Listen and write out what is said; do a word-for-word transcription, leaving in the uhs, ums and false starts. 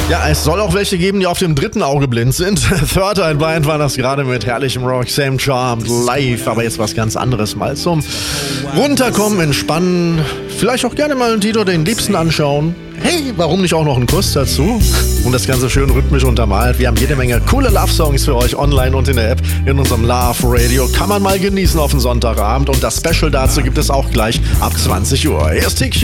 Ja, es soll auch welche geben, die auf dem dritten Auge blind sind. Third Eye Blind war das gerade mit herrlichem Rock, Same Charmed live, aber jetzt was ganz anderes. Mal zum Runterkommen, Entspannen, vielleicht auch gerne mal einen Dito den Liebsten anschauen. Hey, warum nicht auch noch einen Kuss dazu? Und das Ganze schön rhythmisch untermalt. Wir haben jede Menge coole Love-Songs für euch online und in der App. In unserem Love Radio kann man mal genießen auf den Sonntagabend. Und das Special dazu gibt es auch gleich ab zwanzig Uhr. Erst T Q.